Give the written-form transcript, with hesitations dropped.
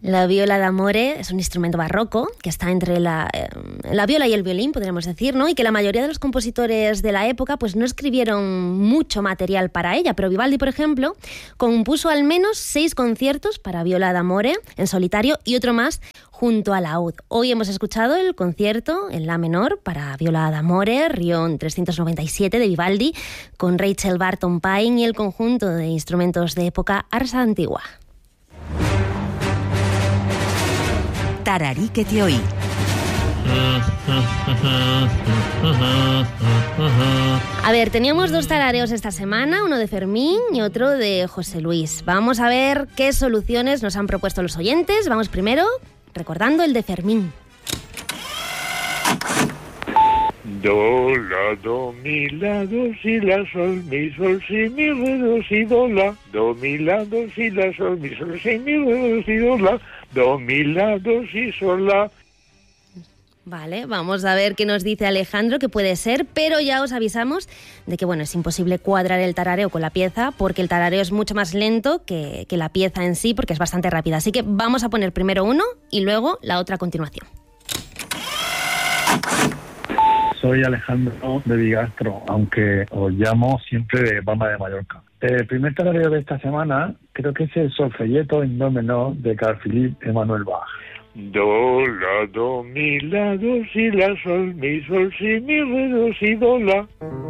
La viola d'amore es un instrumento barroco que está entre la viola y el violín, podríamos decir, ¿no? Y que la mayoría de los compositores de la época pues no escribieron mucho material para ella, pero Vivaldi, por ejemplo, compuso al menos 6 conciertos para viola d'amore en solitario y otro más junto a laúd. Hoy hemos escuchado el concierto en la menor para viola d'amore, Rion 397 de Vivaldi, con Rachel Barton Pine y el conjunto de instrumentos de época Ars Antigua. Tararí que te oí. A ver, teníamos 2 tarareos esta semana, uno de Fermín y otro de José Luis. Vamos a ver qué soluciones nos han propuesto los oyentes. Vamos primero recordando el de Fermín. Do, la, do, mi, la, do, si, la, sol, mi, sol, si, mi, re, do, si, do, la. Do, mi, la, do, si, la, sol, mi, sol, si, mi, re, do, si, do, la. Do, mi, la, do, si, sol, la. Vale, vamos a ver qué nos dice Alejandro, que puede ser, pero ya os avisamos de que, bueno, es imposible cuadrar el tarareo con la pieza porque el tarareo es mucho más lento que la pieza en sí, porque es bastante rápida. Así que vamos a poner primero uno y luego la otra a continuación. Soy Alejandro de Bigastro, aunque os llamo siempre de Palma de Mallorca. El primer tarareo de esta semana creo que es el solfeyeto en do menor de Carl Philipp Emanuel Bach. Do, la, do, mi, la, do, si, la, sol, mi, sol, si, mi, re, do, si, do, la.